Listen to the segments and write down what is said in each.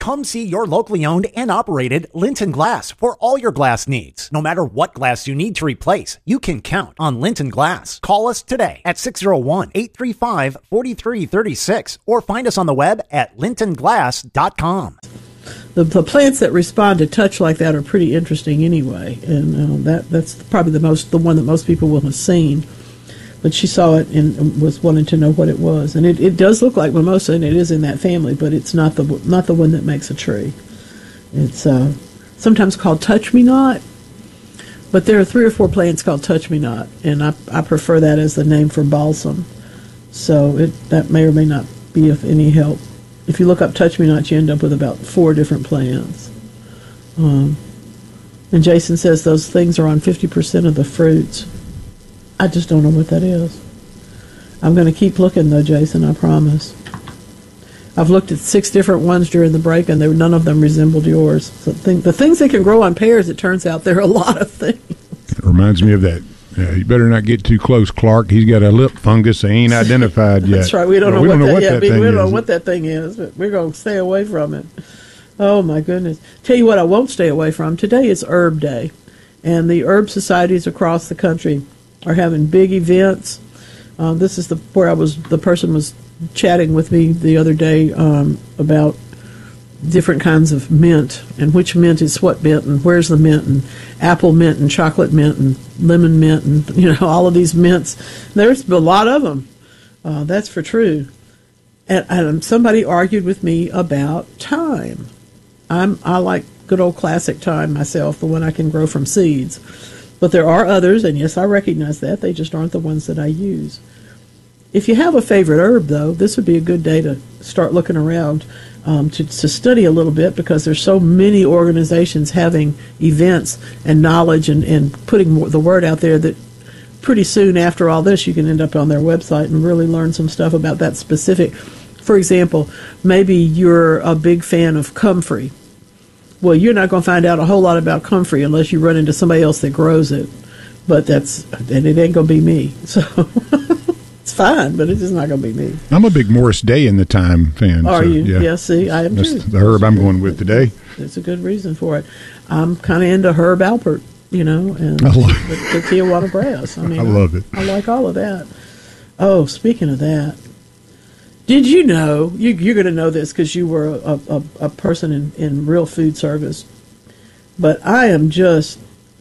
Come see your locally owned and operated Linton Glass for all your glass needs. No matter what glass you need to replace, you can count on Linton Glass. Call us today at 601-835-4336 or find us on the web at lintonglass.com. The plants that respond to touch like that are pretty interesting anyway, and that's probably the one that most people will have seen. But she saw it and was wanting to know what it was, and it does look like mimosa, and it is in that family, but it's not the one that makes a tree. It's sometimes called touch-me-not, but there are 3 or 4 plants called touch-me-not, and I prefer that as the name for balsam. So that may or may not be of any help. If you look up touch-me-not, you end up with about 4 different plants. And Jason says those things are on 50% of the fruits. I just don't know what that is. I'm going to keep looking, though, Jason, I promise. I've looked at 6 different ones during the break, and none of them resembled yours. So the things that can grow on pears, it turns out there are a lot of things. It reminds me of that. You better not get too close, Clark. He's got a lip fungus they ain't identified yet. That's right. We don't know what that thing is, but we're going to stay away from it. Oh, my goodness. Tell you what I won't stay away from. Today is Herb Day, and the herb societies across the country are having big events. This is where the person was chatting with me the other day about different kinds of mint and which mint is what mint and where's the mint and apple mint and chocolate mint and lemon mint and all of these mints. There's a lot of them. That's for true. And somebody argued with me about thyme. I like good old classic thyme myself, the one I can grow from seeds. But there are others, and yes, I recognize that. They just aren't the ones that I use. If you have a favorite herb, though, this would be a good day to start looking around to study a little bit, because there's so many organizations having events and knowledge and putting the word out there that pretty soon after all this, you can end up on their website and really learn some stuff about that specific. For example, maybe you're a big fan of comfrey. Well, you're not going to find out a whole lot about comfrey unless you run into somebody else that grows it. But and it ain't going to be me. So it's fine, but it's just not going to be me. I'm a big Morris Day in the Thyme fan. Are you? Yeah, see, I am too. That's the herb I'm going with today. There's a good reason for it. I'm kind of into Herb Alpert, and the Tijuana Brass. I love it. I like all of that. Oh, speaking of that, did you know, you're going to know this because you were a person in real food service, but I am just,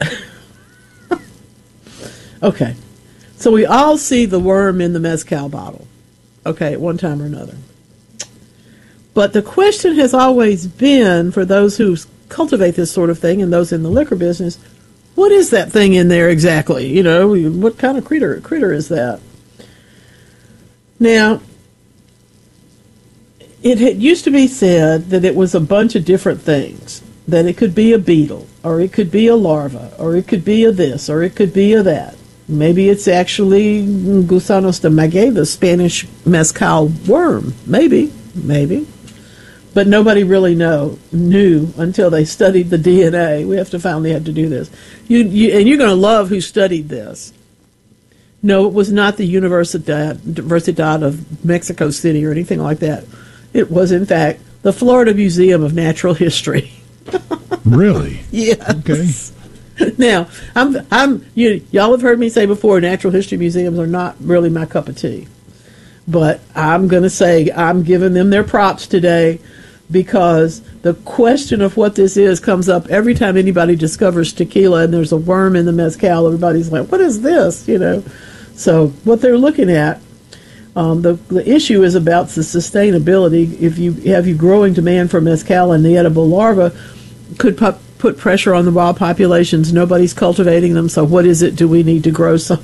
okay, so we all see the worm in the mezcal bottle, okay, at one time or another. But the question has always been, for those who cultivate this sort of thing and those in the liquor business, what is that thing in there exactly? What kind of critter is that? Now, it used to be said that it was a bunch of different things, that it could be a beetle, or it could be a larva, or it could be a this, or it could be a that. Maybe it's actually Gusanos de Maguey, the Spanish mezcal worm. Maybe. But nobody really knew until they studied the DNA. We finally have to do this. And you're going to love who studied this. No, it was not the Universidad of Mexico City or anything like that. It was, in fact, the Florida Museum of Natural History. Really? Yes. Okay. Now, y'all have heard me say before, natural history museums are not really my cup of tea. But I'm going to say I'm giving them their props today, because the question of what this is comes up every time anybody discovers tequila and there's a worm in the mezcal. Everybody's like, what is this? So what they're looking at, the issue is about the sustainability. If you have growing demand for mezcal and the edible larva could put pressure on the wild populations. Nobody's cultivating them, so what is it? Do we need to grow some?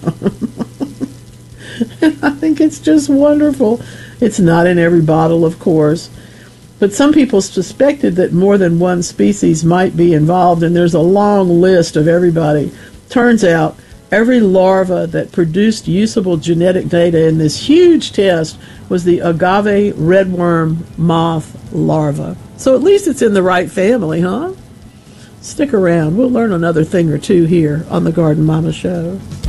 And I think it's just wonderful. It's not in every bottle, of course, but some people suspected that more than one species might be involved, and there's a long list of everybody. Turns out every larva that produced usable genetic data in this huge test was the agave redworm moth larva. So at least it's in the right family, huh? Stick around. We'll learn another thing or two here on the Garden Mama Show.